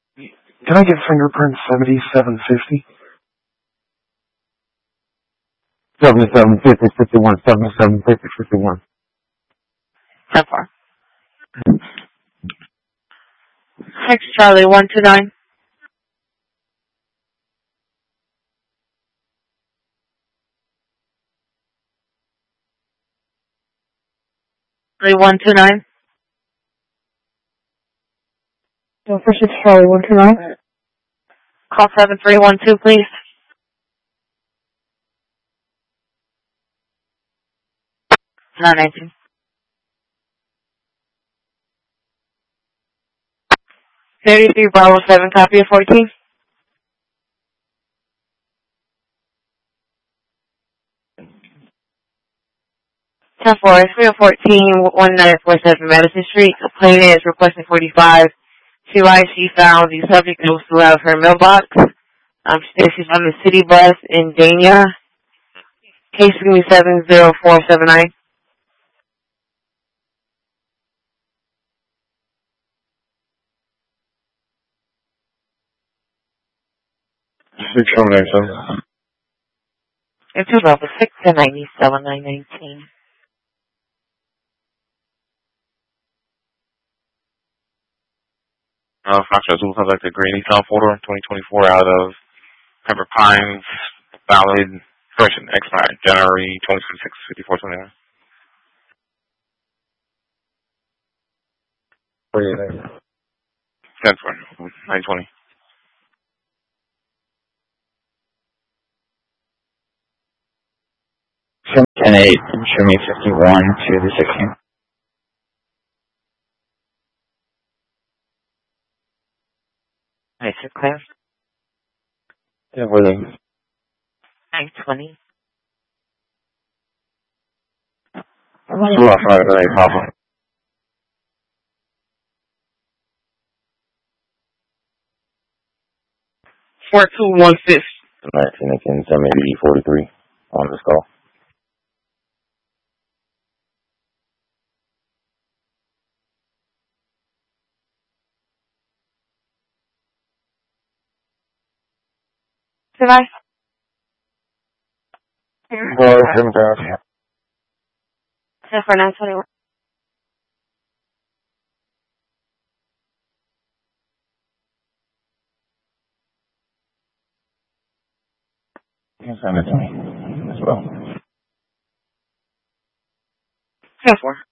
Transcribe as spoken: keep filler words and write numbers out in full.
Can I get fingerprint seventy-seven fifty? seventy-seven fifty, fifty-one, seventy-seven fifty, fifty-one. ten four. Six Charlie, one two nine. Charlie, one two nine. So for six Charlie, one two nine. Call seven three one two, please. nine nineteen. thirty-three Bravo seven, copy of fourteen. ten four, three oh fourteen, one nine four seven Madison Street. The plane is requesting forty-five. She lies she found the subject was still out of her mailbox. Um, she's on the city bus in Dania. Case give me seven zero four seven nine. Six seven eight seven. And two level six to ninety seven nine nineteen. Uh, Foxtrot Zulu contacted Green Nissan Folder twenty twenty-four out of Pepper Pines, valid, correction, expired January twenty twenty-six, fifty-four twenty-nine. ten four, nine twenty. ten eight, show me fifty-one to the sixteen. Nice and clear. Yeah, where they? nine twenty. Left right, right, Papa. four two one six. nineteen again, seventy forty-three on this call. Device. Well, seven thousand. ten four nine twenty-one. You can send it to me as well. ten four.